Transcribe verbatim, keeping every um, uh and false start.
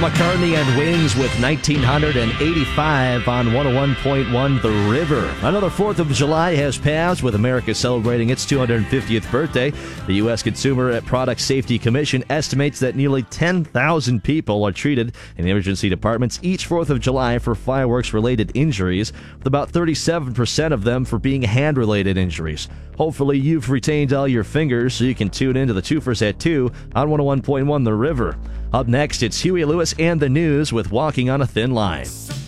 McCartney and Wings with nineteen eighty-five on one oh one point one The River. Another fourth of July has passed, with America celebrating its two hundred fiftieth birthday. The U S Consumer Product Safety Commission estimates that nearly ten thousand people are treated in emergency departments each fourth of July for fireworks-related injuries, with about thirty-seven percent of them for being hand-related injuries. Hopefully you've retained all your fingers so you can tune into the Twofers at two on one oh one point one The River. Up next, it's Huey Lewis and the News with Walking on a Thin Line.